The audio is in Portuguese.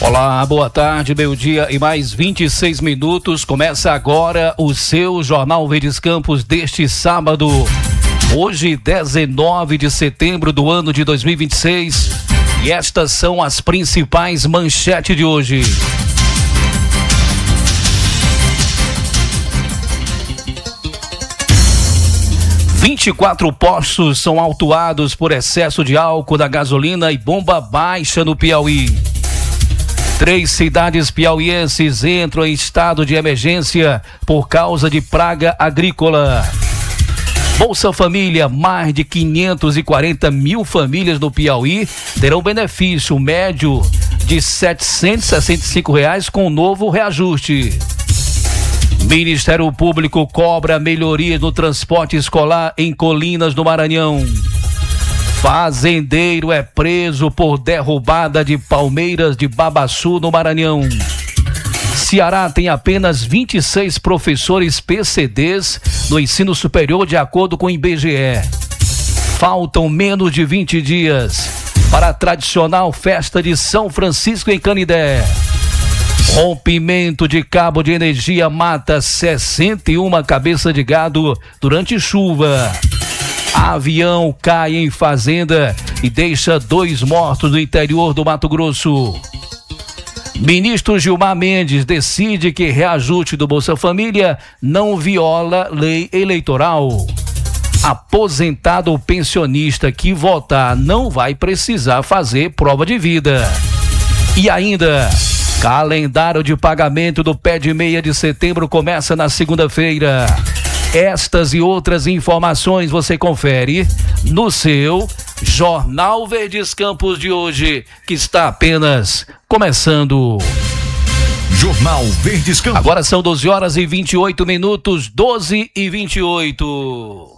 Olá, boa tarde, meio-dia e mais 26 minutos. Começa agora o seu Jornal Verdes Campos deste sábado, hoje 19 de setembro do ano de 2026. E estas são as principais manchetes de hoje. "24 postos são autuados por excesso de álcool da gasolina e bomba baixa no Piauí. 3 cidades piauienses entram em estado de emergência por causa de praga agrícola. Bolsa Família, mais de 540 mil famílias no Piauí terão benefício médio de R$ 765 com novo reajuste. Ministério Público cobra melhoria no transporte escolar em Colinas, no Maranhão. Fazendeiro é preso por derrubada de palmeiras de Babaçu, no Maranhão. Ceará tem apenas 26 professores PCDs no ensino superior, de acordo com o IBGE. Faltam menos de 20 dias para a tradicional festa de São Francisco em Canidé. Rompimento de cabo de energia mata 61 cabeças de gado durante chuva. Avião cai em fazenda e deixa 2 mortos no interior do Mato Grosso. Ministro Gilmar Mendes decide que reajuste do Bolsa Família não viola lei eleitoral. Aposentado ou pensionista que votar não vai precisar fazer prova de vida. E ainda, calendário de pagamento do pé de meia de setembro começa na segunda-feira. Estas e outras informações você confere no seu Jornal Verdes Campos de hoje, que está apenas começando. Jornal Verdes Campos. Agora são 12 horas e 28 minutos, 12 e 28.